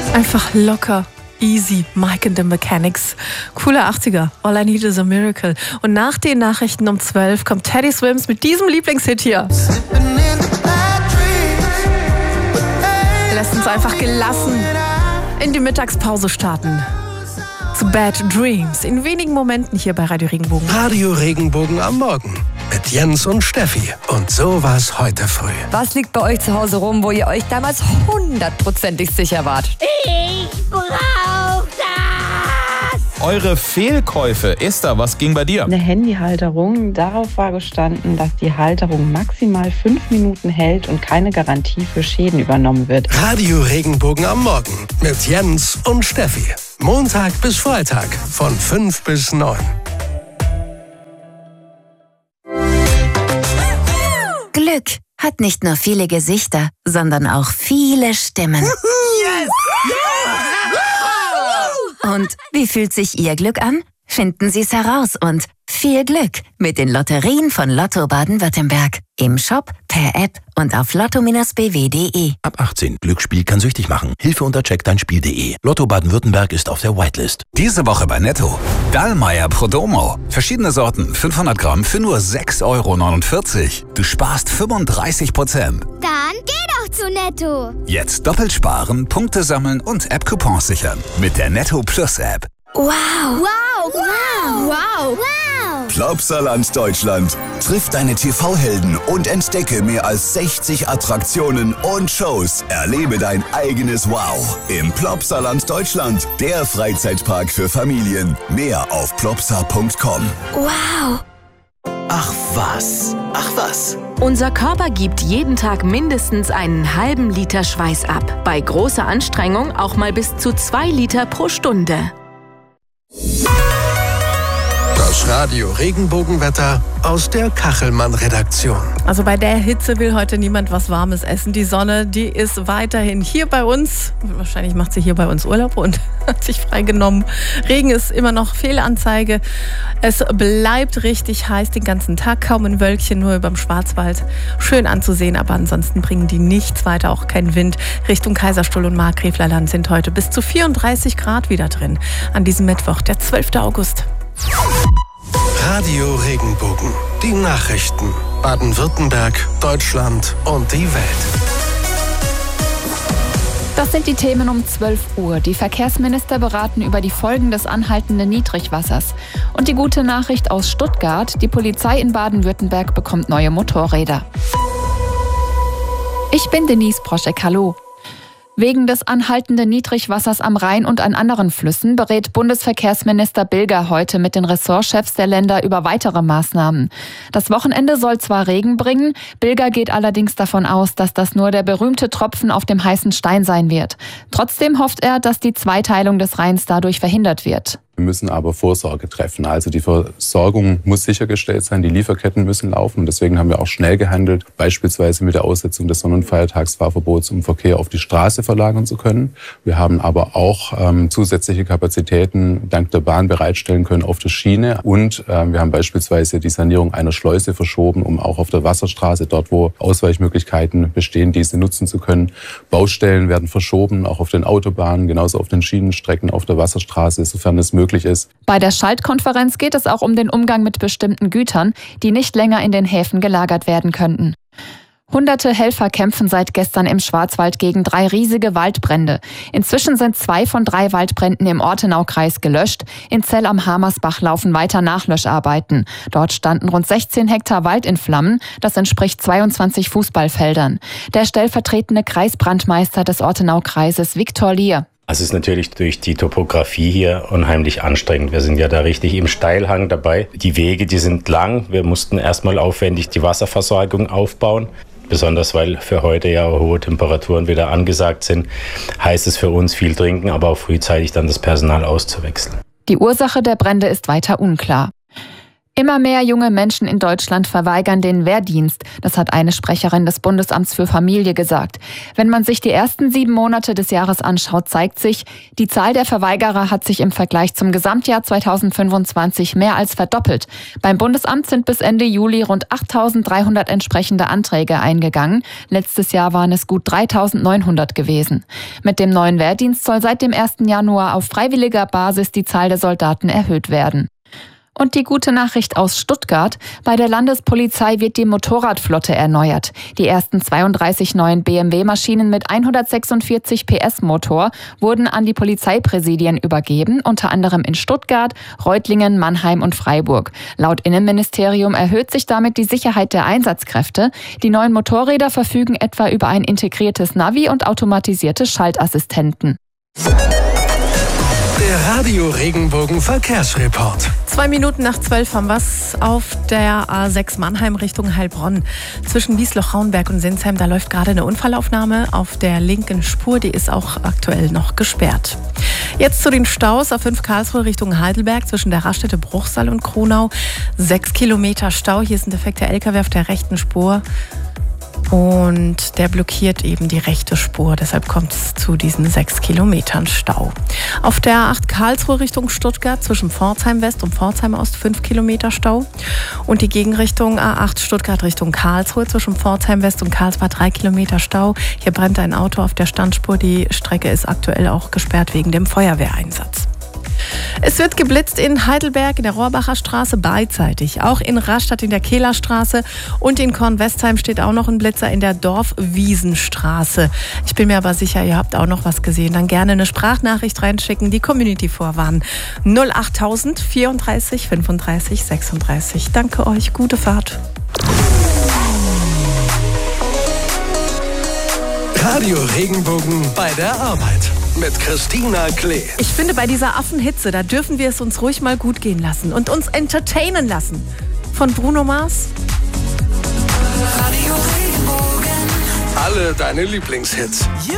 Einfach locker, easy, Mike and the Mechanics. Cooler 80er, All I Need is a Miracle. Und nach den Nachrichten um 12 kommt Teddy Swims mit diesem Lieblingshit hier. Lässt uns einfach gelassen in die Mittagspause starten. Zu Bad Dreams. In wenigen Momenten hier bei Radio Regenbogen. Radio Regenbogen am Morgen. Mit Jens und Steffi. Und so war's heute früh. Was liegt bei euch zu Hause rum, wo ihr euch damals 100%ig sicher wart? Ich brauch das! Eure Fehlkäufe. Esther, was ging bei dir? Eine Handyhalterung. Darauf war gestanden, dass die Halterung maximal 5 Minuten hält und keine Garantie für Schäden übernommen wird. Radio Regenbogen am Morgen. Mit Jens und Steffi. Montag bis Freitag von 5 bis 9. Glück hat nicht nur viele Gesichter, sondern auch viele Stimmen. Yes! Und wie fühlt sich Ihr Glück an? Finden Sie es heraus und viel Glück mit den Lotterien von Lotto Baden-Württemberg. Im Shop, per App und auf lotto-bw.de. Ab 18. Glücksspiel kann süchtig machen. Hilfe unter checkdeinspiel.de. Lotto Baden-Württemberg ist auf der Whitelist. Diese Woche bei Netto. Dallmayr Prodomo. Verschiedene Sorten, 500 Gramm für nur 6,49 €. Du sparst 35%. Dann geh doch zu Netto. Jetzt doppelt sparen, Punkte sammeln und App-Coupons sichern. Mit der Netto Plus App. Wow. Wow. Wow. Wow. Wow. Plopsaland Deutschland. Triff deine TV-Helden und entdecke mehr als 60 Attraktionen und Shows. Erlebe dein eigenes Wow im Plopsaland Deutschland. Der Freizeitpark für Familien. Mehr auf plopsa.com. Wow. Ach was. Ach was. Unser Körper gibt jeden Tag mindestens einen halben Liter Schweiß ab. Bei großer Anstrengung auch mal bis zu 2 Liter pro Stunde. Das Radio Regenbogenwetter aus der Kachelmann-Redaktion. Also bei der Hitze will heute niemand was Warmes essen. Die Sonne, die ist weiterhin hier bei uns. Wahrscheinlich macht sie hier bei uns Urlaub und hat sich freigenommen. Regen ist immer noch Fehlanzeige. Es bleibt richtig heiß den ganzen Tag. Kaum ein Wölkchen, nur überm Schwarzwald. Schön anzusehen, aber ansonsten bringen die nichts weiter. Auch kein Wind. Richtung Kaiserstuhl und Markgräflerland sind heute bis zu 34 Grad wieder drin. An diesem Mittwoch, der 12. August. Radio Regenbogen. Die Nachrichten. Baden-Württemberg, Deutschland und die Welt. Das sind die Themen um 12 Uhr. Die Verkehrsminister beraten über die Folgen des anhaltenden Niedrigwassers. Und die gute Nachricht aus Stuttgart: Die Polizei in Baden-Württemberg bekommt neue Motorräder. Ich bin Denise Proschek, hallo. Wegen des anhaltenden Niedrigwassers am Rhein und an anderen Flüssen berät Bundesverkehrsminister Bilger heute mit den Ressortchefs der Länder über weitere Maßnahmen. Das Wochenende soll zwar Regen bringen, Bilger geht allerdings davon aus, dass das nur der berühmte Tropfen auf dem heißen Stein sein wird. Trotzdem hofft er, dass die Zweiteilung des Rheins dadurch verhindert wird. Wir müssen aber Vorsorge treffen. Also die Versorgung muss sichergestellt sein, die Lieferketten müssen laufen. Und deswegen haben wir auch schnell gehandelt, beispielsweise mit der Aussetzung des Sonn- und Feiertagsfahrverbots, um Verkehr auf die Straße verlagern zu können. Wir haben aber auch zusätzliche Kapazitäten dank der Bahn bereitstellen können auf der Schiene. Und wir haben beispielsweise die Sanierung einer Schleuse verschoben, um auch auf der Wasserstraße, dort wo Ausweichmöglichkeiten bestehen, diese nutzen zu können. Baustellen werden verschoben, auch auf den Autobahnen, genauso auf den Schienenstrecken, auf der Wasserstraße, sofern es möglich ist. Bei der Schaltkonferenz geht es auch um den Umgang mit bestimmten Gütern, die nicht länger in den Häfen gelagert werden könnten. Hunderte Helfer kämpfen seit gestern im Schwarzwald gegen 3 riesige Waldbrände. Inzwischen sind 2 von 3 Waldbränden im Ortenaukreis gelöscht. In Zell am Hamersbach laufen weiter Nachlöscharbeiten. Dort standen rund 16 Hektar Wald in Flammen. Das entspricht 22 Fußballfeldern. Der stellvertretende Kreisbrandmeister des Ortenaukreises, Viktor Lier. Es ist natürlich durch die Topografie hier unheimlich anstrengend. Wir sind ja da richtig im Steilhang dabei. Die Wege, die sind lang. Wir mussten erstmal aufwendig die Wasserversorgung aufbauen. Besonders weil für heute ja hohe Temperaturen wieder angesagt sind, heißt es für uns viel trinken, aber auch frühzeitig dann das Personal auszuwechseln. Die Ursache der Brände ist weiter unklar. Immer mehr junge Menschen in Deutschland verweigern den Wehrdienst. Das hat eine Sprecherin des Bundesamts für Familie gesagt. Wenn man sich die ersten 7 Monate des Jahres anschaut, zeigt sich, die Zahl der Verweigerer hat sich im Vergleich zum Gesamtjahr 2025 mehr als verdoppelt. Beim Bundesamt sind bis Ende Juli rund 8.300 entsprechende Anträge eingegangen. Letztes Jahr waren es gut 3.900 gewesen. Mit dem neuen Wehrdienst soll seit dem 1. Januar auf freiwilliger Basis die Zahl der Soldaten erhöht werden. Und die gute Nachricht aus Stuttgart: Bei der Landespolizei wird die Motorradflotte erneuert. Die ersten 32 neuen BMW-Maschinen mit 146 PS Motor wurden an die Polizeipräsidien übergeben, unter anderem in Stuttgart, Reutlingen, Mannheim und Freiburg. Laut Innenministerium erhöht sich damit die Sicherheit der Einsatzkräfte. Die neuen Motorräder verfügen etwa über ein integriertes Navi und automatisierte Schaltassistenten. Der Radio Regenbogen Verkehrsreport. 2 Minuten nach 12 haben wir es auf der A6 Mannheim Richtung Heilbronn. Zwischen Wiesloch-Rauenberg und Sinsheim, da läuft gerade eine Unfallaufnahme auf der linken Spur. Die ist auch aktuell noch gesperrt. Jetzt zu den Staus. A5 Karlsruhe Richtung Heidelberg zwischen der Raststätte Bruchsal und Kronau. 6 Kilometer Stau. Hier ist ein defekter LKW auf der rechten Spur. Und der blockiert eben die rechte Spur. Deshalb kommt es zu diesen 6 Kilometern Stau. Auf der A8 Karlsruhe Richtung Stuttgart zwischen Pforzheim West und Pforzheim Ost 5 Kilometer Stau. Und die Gegenrichtung A8 Stuttgart Richtung Karlsruhe zwischen Pforzheim West und Karlsbad 3 Kilometer Stau. Hier brennt ein Auto auf der Standspur. Die Strecke ist aktuell auch gesperrt wegen dem Feuerwehreinsatz. Es wird geblitzt in Heidelberg in der Rohrbacher Straße beidseitig. Auch in Rastatt in der Kehlerstraße und in Kornwestheim steht auch noch ein Blitzer in der Dorfwiesenstraße. Ich bin mir aber sicher, ihr habt auch noch was gesehen. Dann gerne eine Sprachnachricht reinschicken, die Community vorwarnen. 08000 34 35 36. Danke euch, gute Fahrt. Radio Regenbogen bei der Arbeit mit Christina Klee. Ich finde, bei dieser Affenhitze, da dürfen wir es uns ruhig mal gut gehen lassen und uns entertainen lassen. Von Bruno Mars. Radio Regenbogen. Alle deine Lieblingshits.